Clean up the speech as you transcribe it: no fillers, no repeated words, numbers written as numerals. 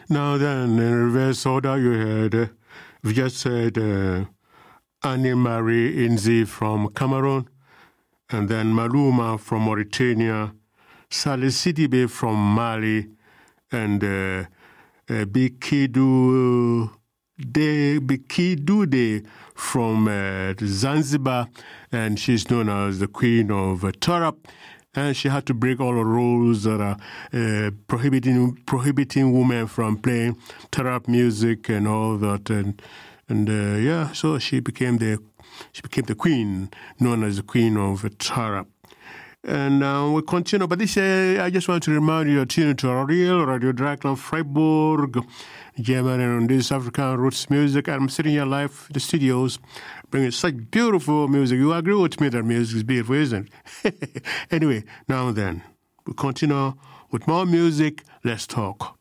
Now then, in reverse order, you heard, we just heard Annie-Marie Nzi from Cameroon, and then Maluma from Mauritania, Salih Sidibe from Mali, and Bikidude from Zanzibar, and she's known as the Queen of Tarab. And she had to break all the rules that are prohibiting women from playing Tarab music and all that, and so she became the queen, known as the Queen of Tarab. And we continue, but this I just want to remind you, tune to Radio Dreieckland Freiburg, Germany, on this African roots music. I'm sitting here live in the studios, bringing such beautiful music. You agree with me that music is beautiful, isn't it? Anyway, now and then, we continue with more music. Let's talk.